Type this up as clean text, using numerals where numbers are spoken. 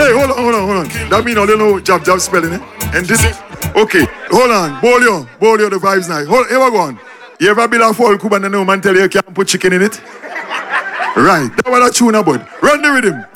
Hey, hold on. That mean I don't know jab spelling it. And this, okay, hold on. Bolio, the vibes nice. Here we go on. You ever build a fall Cuban and no man tell you can't put chicken in it? Right, that was a tune about. Run the rhythm.